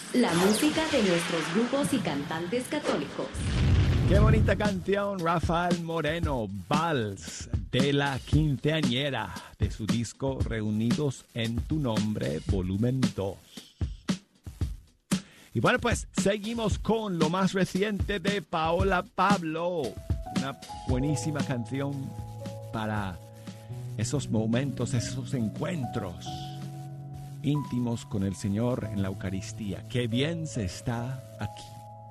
La música de nuestros grupos y cantantes católicos. Qué bonita canción, Rafael Moreno, Vals de la Quinceañera, de su disco Reunidos en tu Nombre, volumen 2. Y bueno, pues seguimos con lo más reciente de Paola Pablo, una buenísima canción para esos momentos, esos encuentros íntimos con el Señor en la Eucaristía. Qué bien se está aquí.